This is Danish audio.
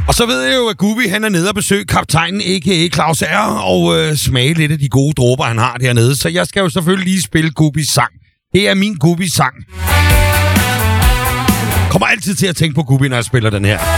Og så ved jeg jo, at Gubi, han er nede og besøge kaptajnen, a.k.a. Claus R., og smage lidt af de gode dråber, han har dernede. Så jeg skal jo selvfølgelig lige spille Gubis sang. Det er min Gubis sang. Kommer altid til at tænke på Gubi, når jeg spiller den her.